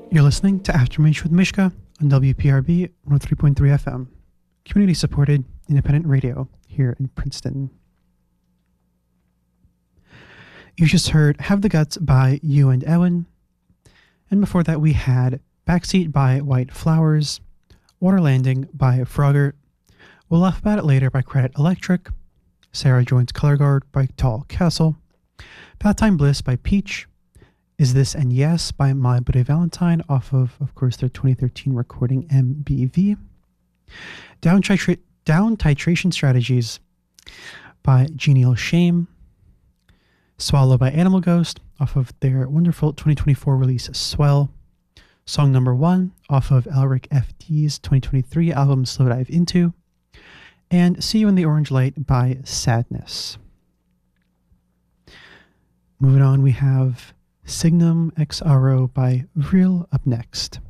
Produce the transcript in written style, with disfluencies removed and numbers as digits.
You're listening to Aftermath with Mishka on WPRB 103.3 FM, community supported independent radio here in Princeton. You just heard Have the Guts by You and Ewan, and before that we had Backseat by White Flowers, Water Landing by Frogger, We'll Laugh About It Later by Credit Electric, Sarah Joins Color Guard by Tall Castle, Path-Time Bliss by Peach, Is This and Yes by My Buddy Valentine off of course, their 2013 recording MBV, Down Titration Strategies by Genial Shame, Swallow by Animal Ghost off of their wonderful 2024 release Swell, Song Number 1 off of Elric FD's 2023 album Slow Dive Into, and See You in the Orange Light by Sadness. Moving on, we have Signum XRO by Vril up next.